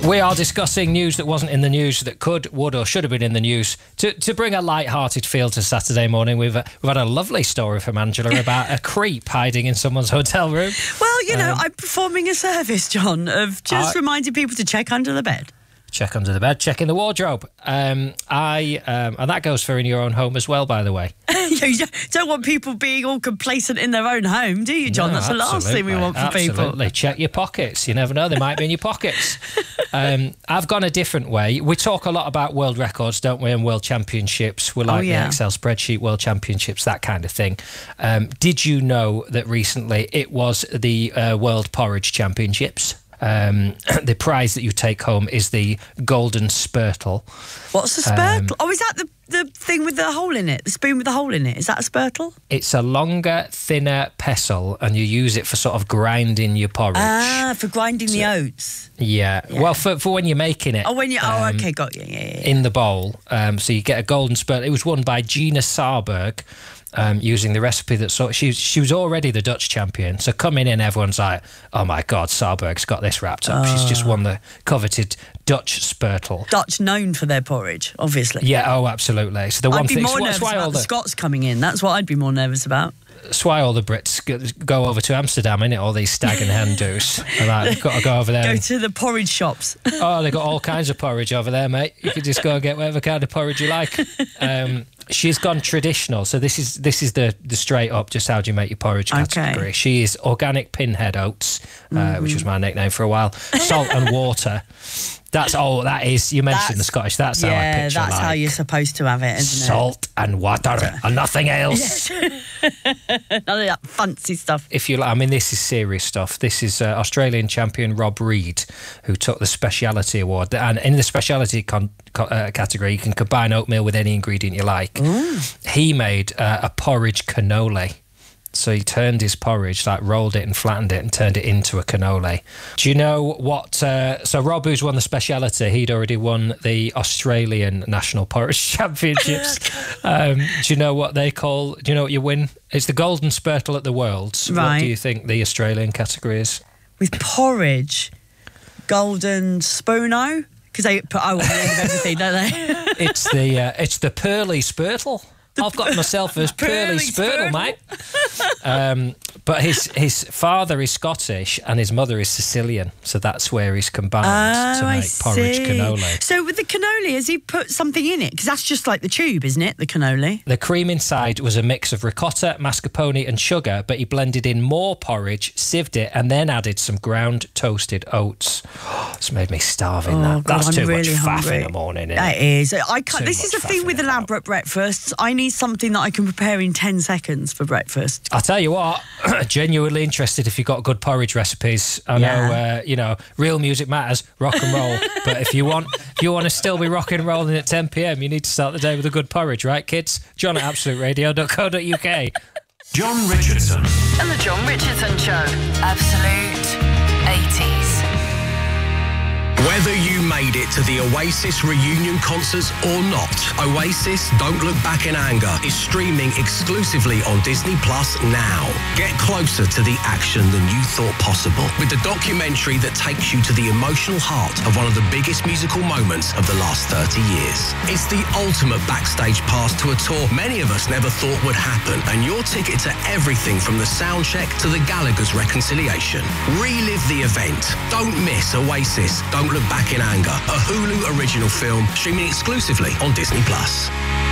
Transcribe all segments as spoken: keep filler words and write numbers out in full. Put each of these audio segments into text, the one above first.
We are discussing news that wasn't in the news that could, would or should have been in the news. To to bring a light-hearted feel to Saturday morning, we've, uh, we've had a lovely story from Angela about a creep hiding in someone's hotel room. Well, you know, Um, I'm performing a service, John, of just I- reminding people to check under the bed. Check under the bed, check in the wardrobe. Um, I um, and that goes for in your own home as well, by the way. You don't want people being all complacent in their own home, do you, John? No, That's the last thing we absolutely, want for absolutely. people. Check your pockets. You never know, they might be in your pockets. Um, I've gone a different way. We talk a lot about world records, don't we, and world championships. We're like Oh, yeah. the Excel spreadsheet, world championships, that kind of thing. Um, did you know that recently it was the uh, World Porridge Championships? Um, the prize that you take home is the Golden Spurtle. What's a spurtle? Um, oh, is that the, the thing with the hole in it? The spoon with the hole in it? Is that a spurtle? It's a longer, thinner pestle, and you use it for sort of grinding your porridge. Ah, for grinding the oats. Yeah. Yeah. Well, for, for when you're making it. Oh, when you... Oh, um, okay, got you. Yeah, yeah, yeah. in the bowl. Um, so you get a golden spurt. It was won by Gina Saarberg um, using the recipe that sort she, she was already the Dutch champion. So coming in, everyone's like, oh my God, Saarberg's got this wrapped up. She's just won the coveted Dutch Spurtle. Dutch known for their porridge, obviously. Yeah, oh, absolutely. So the one I'd be thing, more that's nervous why all about the the, Scots coming in. That's what I'd be more nervous about. that's why all the Brits go, go over to Amsterdam, innit? All these stag and hen do's. They're like, we've got to go over there. Go and- to the porridge shops. Oh, they got all kinds of porridge over there, mate. You could just go and get whatever kind of porridge you like. Um, she's gone traditional, so this is this is the the straight up just how do you make your porridge category. Okay. She is organic pinhead oats, uh, Mm-hmm. which was my nickname for a while. Salt and water. That's all that is. You mentioned That's- the Scottish. That's how I Yeah, picture that's like how you're supposed to have it, isn't salt and water and nothing else. it? None of that fancy stuff. If you like, I mean, this is serious stuff. This is uh, Australian champion Rob Reid, who took the speciality award. And in the speciality con- co- uh, category, you can combine oatmeal with any ingredient you like. He made uh, a porridge cannoli. So he turned his porridge, like rolled it and flattened it and turned it into a cannoli. Do you know what... Uh, so Rob, who's won the speciality, he'd already won the Australian National Porridge Championships. um, do you know what they call... Do you know what you win? It's the Golden Spurtle at the Worlds. What Right. do you think the Australian category is? With porridge, golden spoono, because they put O on the end of everything, don't they? It's the uh, it's the Pearly Spurtle. I've got myself a Pearly Pearly Spurtle, Spurtle. mate. Um, but his his father is Scottish and his mother is Sicilian, so that's where he's combined Oh, to I make porridge see. cannoli. So with the cannoli, has he put something in it? Because that's just like the tube, isn't it? The cannoli. The cream inside was a mix of ricotta, mascarpone and sugar, but he blended in more porridge, sieved it, and then added some ground toasted oats. It's made me starving, Oh, that. God, That's I'm too really much faff hungry. in the morning, isn't That it? is. I can't. Too This is much the thing faff with in it. elaborate breakfasts. I need something that I can prepare in ten seconds for breakfast. I'll tell you what, genuinely interested if you've got good porridge recipes. I know, Yeah. uh, you know, real music matters, rock and roll. But if you want if you want to still be rocking and rolling at ten p m, you need to start the day with a good porridge, right, kids? John at absolute radio dot co dot U K. John Richardson. And the John Richardson Show. Absolute eighties. Whether you made it to the Oasis reunion concerts or not, Oasis Don't Look Back in Anger is streaming exclusively on Disney Plus now. Get closer to the action than you thought possible with the documentary that takes you to the emotional heart of one of the biggest musical moments of the last thirty years. It's the ultimate backstage pass to a tour many of us never thought would happen, and your ticket to everything from the sound check to the Gallagher's reconciliation. Relive the event. Don't miss Oasis Don't Look Back in Anger, a Hulu original film streaming exclusively on Disney Plus.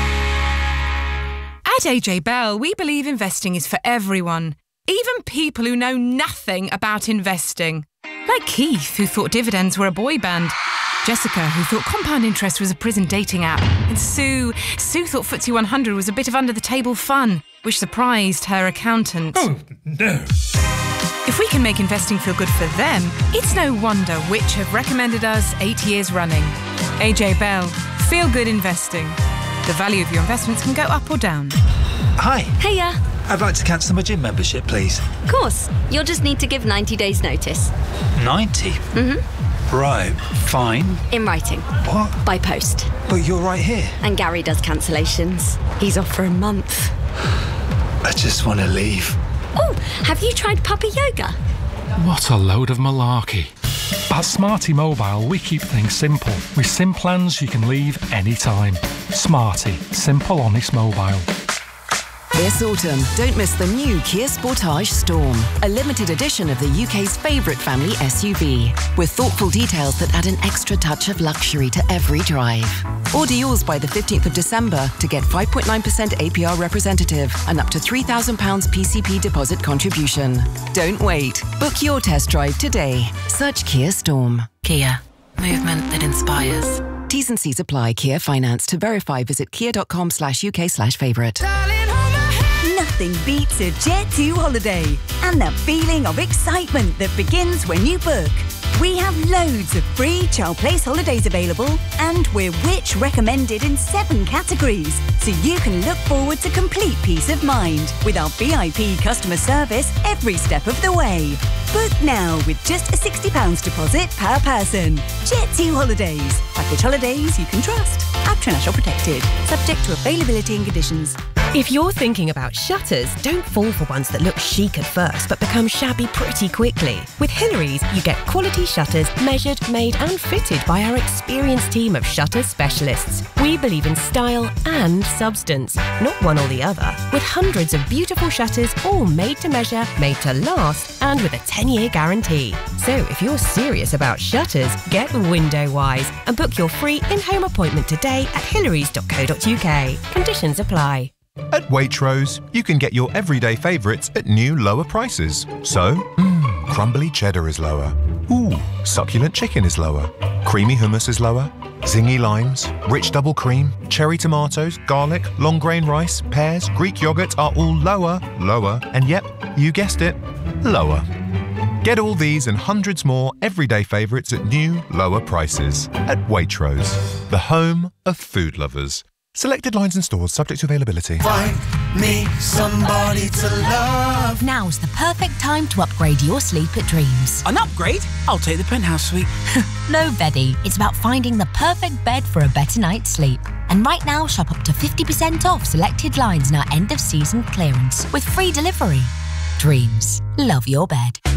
At A J Bell, we believe investing is for everyone, even people who know nothing about investing. Like Keith, who thought dividends were a boy band. Jessica, who thought compound interest was a prison dating app. And Sue, Sue thought F T S E one hundred was a bit of under-the-table fun, which surprised her accountant. Oh, no. If we can make investing feel good for them, it's no wonder which have recommended us eight years running. A J Bell, feel good investing. The value of your investments can go up or down. Hi, Hiya. I'd like to cancel my gym membership, please. Of course. You'll just need to give ninety days notice. ninety? Mm-hmm. Right, fine. In writing. What? By post. But you're right here. And Gary does cancellations. He's off for a month. I just want to leave. Oh, have you tried puppy yoga? What a load of malarkey. At Smarty Mobile, we keep things simple. With SIM plans you can leave anytime. Smarty. Simple, honest mobile. This autumn, don't miss the new Kia Sportage Storm, a limited edition of the U K's favourite family S U V, with thoughtful details that add an extra touch of luxury to every drive. Order yours by the fifteenth of December to get five point nine percent A P R representative and up to three thousand pounds P C P deposit contribution. Don't wait. Book your test drive today. Search Kia Storm. Kia. Movement that inspires. T's and C's apply. Kia Finance. To verify, visit kia.com slash UK slash favourite. Nothing beats a Jet two holiday and the feeling of excitement that begins when you book. We have loads of free Child Place holidays available, and we're Which recommended in seven categories, so you can look forward to complete peace of mind with our V I P customer service every step of the way. Book now with just a sixty pounds deposit per person. Jet two Holidays. Package holidays you can trust. International protected. Subject to availability and conditions. If you're thinking about shutters, don't fall for ones that look chic at first but become shabby pretty quickly. With Hillary's, you get quality shutters measured, made and fitted by our experienced team of shutter specialists. We believe in style and substance, not one or the other, with hundreds of beautiful shutters all made to measure, made to last and with a ten-year guarantee. So if you're serious about shutters, get Window Wise and book your free in-home appointment today at hillarys dot co dot uk. Conditions apply. At Waitrose, you can get your everyday favourites at new lower prices. So, mmm, crumbly cheddar is lower. Ooh, succulent chicken is lower. Creamy hummus is lower. Zingy limes, rich double cream, cherry tomatoes, garlic, long grain rice, pears, Greek yoghurt are all lower, lower, and yep, you guessed it, lower. Get all these and hundreds more everyday favourites at new, lower prices. At Waitrose, the home of food lovers. Selected lines and stores subject to availability. Find me somebody to love. Now's the perfect time to upgrade your sleep at Dreams. An upgrade? I'll take the penthouse suite. No, Beddy. It's about finding the perfect bed for a better night's sleep. And right now, shop up to fifty percent off selected lines in our end-of-season clearance with free delivery. Dreams. Love your bed.